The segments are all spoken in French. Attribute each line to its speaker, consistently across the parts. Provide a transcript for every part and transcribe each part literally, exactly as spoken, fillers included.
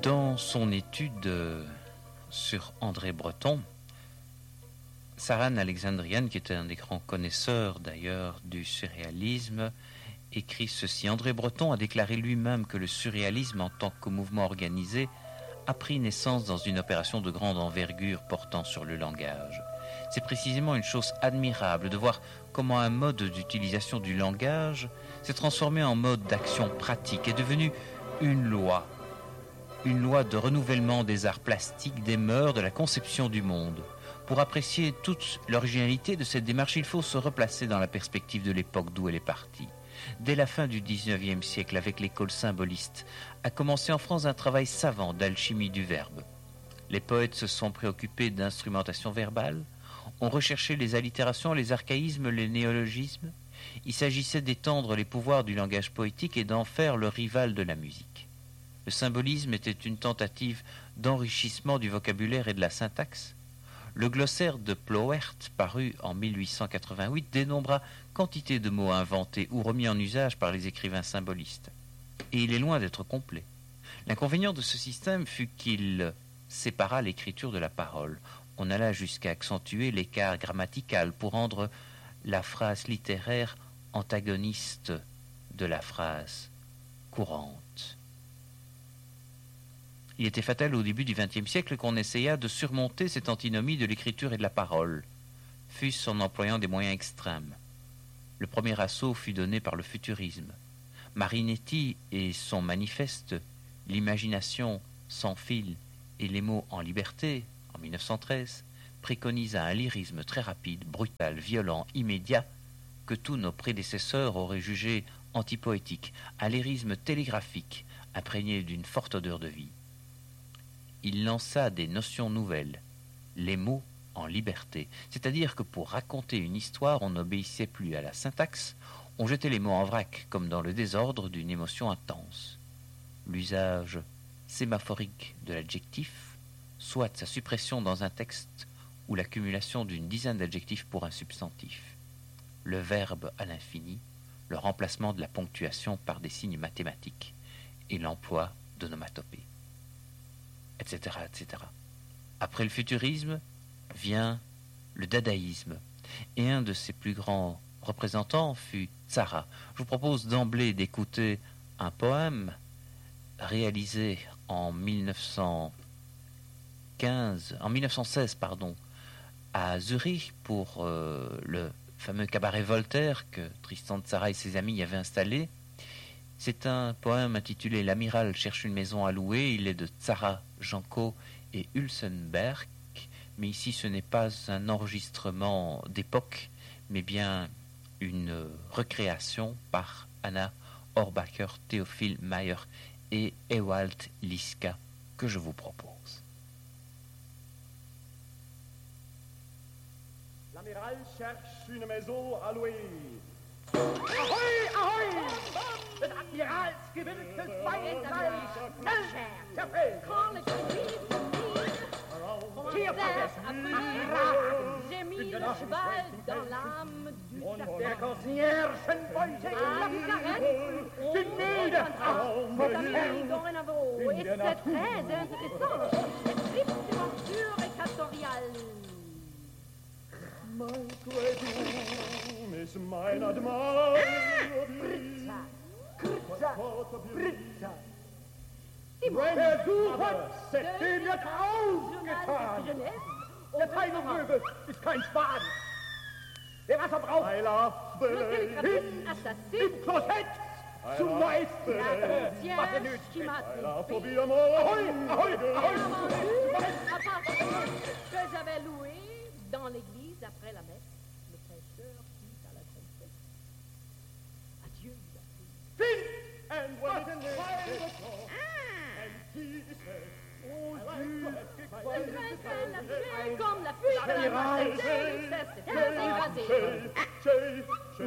Speaker 1: Dans son étude euh, sur André Breton, Saran Alexandrian, qui était un des grands connaisseurs d'ailleurs du surréalisme, écrit ceci. André Breton a déclaré lui-même que le surréalisme en tant que mouvement organisé a pris naissance dans une opération de grande envergure portant sur le langage. C'est précisément une chose admirable de voir comment un mode d'utilisation du langage s'est transformé en mode d'action pratique, est devenu une loi. Une loi de renouvellement des arts plastiques, des mœurs, de la conception du monde. Pour apprécier toute l'originalité de cette démarche, il faut se replacer dans la perspective de l'époque d'où elle est partie. Dès la fin du dix-neuvième siècle, avec l'école symboliste, a commencé en France un travail savant d'alchimie du verbe. Les poètes se sont préoccupés d'instrumentation verbale, ont recherché les allitérations, les archaïsmes, les néologismes. Il s'agissait d'étendre les pouvoirs du langage poétique et d'en faire le rival de la musique. Le symbolisme était une tentative d'enrichissement du vocabulaire et de la syntaxe. Le glossaire de Ploert, paru en mille huit cent quatre-vingt-huit, dénombra quantité de mots inventés ou remis en usage par les écrivains symbolistes. Et il est loin d'être complet. L'inconvénient de ce système fut qu'il sépara l'écriture de la parole. On alla jusqu'à accentuer l'écart grammatical pour rendre la phrase littéraire antagoniste de la phrase courante. Il était fatal au début du vingtième siècle qu'on essaya de surmonter cette antinomie de l'écriture et de la parole, fût-ce en employant des moyens extrêmes. Le premier assaut fut donné par le futurisme. Marinetti et son manifeste « L'imagination sans fil et les mots en liberté » en mille neuf cent treize préconisa un lyrisme très rapide, brutal, violent, immédiat, que tous nos prédécesseurs auraient jugé antipoétique, un lyrisme télégraphique, imprégné d'une forte odeur de vie. Il lança des notions nouvelles, les mots en liberté, c'est-à-dire que pour raconter une histoire, on n'obéissait plus à la syntaxe, on jetait les mots en vrac, comme dans le désordre d'une émotion intense. L'usage sémaphorique de l'adjectif, soit sa suppression dans un texte ou l'accumulation d'une dizaine d'adjectifs pour un substantif. Le verbe à l'infini, le remplacement de la ponctuation par des signes mathématiques et l'emploi d'onomatopées. Etc., et cetera. Après le futurisme vient le dadaïsme, et un de ses plus grands représentants fut Tzara. Je vous propose d'emblée d'écouter un poème réalisé en mille neuf cent quinze, en mille neuf cent seize, pardon, à Zurich pour euh, le fameux cabaret Voltaire que Tristan Tzara et ses amis y avaient installé. C'est un poème intitulé « L'amiral cherche une maison à louer ». Il est de Tzara, Janco et Hulsenberg. Mais ici, ce n'est pas un enregistrement d'époque, mais bien une recréation par Anna Horbacher, Théophile Mayer et Ewald Liska que je vous propose.
Speaker 2: L'amiral cherche une maison à louer. Ahoi, ahoi! Das Admiralsgewirktes Beinreich, schnell, zerfällt! Hier vergesst Admiral!
Speaker 3: J'ai mis le cheval dans l'âme du
Speaker 2: Und der Conciergenbeute
Speaker 3: C'est müde! Dorénavant, et c'est très intéressant. Cette triste aventure équatoriale.
Speaker 2: Mein Quädum ist mein Admiral.
Speaker 3: Kritza, Kritza.
Speaker 2: Versuch hat, seitdem jetzt aufgetan. Der Teilmöbel ist kein Spaten. Der Wasser braucht Eiler, hin, im Klosett, zum Meister, was er nötig ist. Eiler, probier mal. Ahoi, ahoi, ahoi.
Speaker 3: Que j'avais loué dans l'église après la messe, le prêcheur fut à la tempête. Adieu, la fille.
Speaker 2: Think and when it's time to talk, and he says, oh, Dieu,
Speaker 3: comme la fuite de la c'est évasé.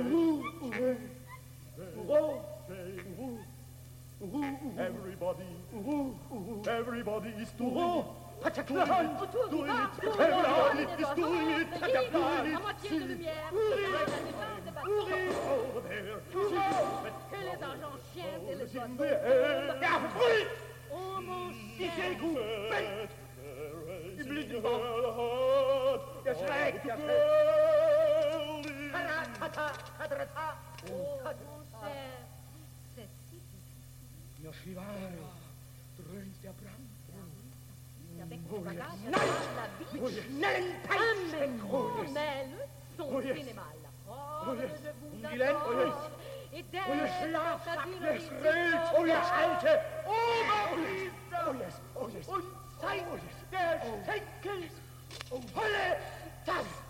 Speaker 2: Everybody, everybody is doing
Speaker 3: Autour du bar,
Speaker 2: Everybody is doing it.
Speaker 3: à moitié de lumière, la défense des bâtiments.
Speaker 2: Over there,
Speaker 3: Que les agents chiens et les oiseaux.
Speaker 2: der Fruit.
Speaker 3: Oh mon chien,
Speaker 2: Weg, weg! Im Lindenbaum! Der schlägt, der schlägt! Taratata, taratata!
Speaker 3: Oh, mon cher, c'est si difficile.
Speaker 2: Ja, Schwival, dröhnt der Brand.
Speaker 3: Avec
Speaker 2: Oh,
Speaker 3: son
Speaker 2: yes.
Speaker 3: bagage,
Speaker 2: Nein!
Speaker 3: la vie.
Speaker 2: Oh, yes. Schnellen
Speaker 3: Un
Speaker 2: Peitschen! Oh,
Speaker 3: métro
Speaker 2: yes.
Speaker 3: mêle son
Speaker 2: Oh, yes.
Speaker 3: cinéma.
Speaker 2: Oh,
Speaker 3: Oh,
Speaker 2: yes.
Speaker 3: je vous
Speaker 2: Guylaine, oh, yes.
Speaker 3: adore. Et dès
Speaker 2: Oh, yes,
Speaker 3: que
Speaker 2: Schlafsack,
Speaker 3: Sabine
Speaker 2: der
Speaker 3: dit
Speaker 2: schrillt!
Speaker 3: Stop,
Speaker 2: Oh, yes, Alte!
Speaker 3: Oberpriester!
Speaker 2: Oh, yes, oh, yes.
Speaker 3: Und zeigt
Speaker 2: Oh, yes.
Speaker 3: der Schenkel
Speaker 2: Oh,
Speaker 3: Hölle das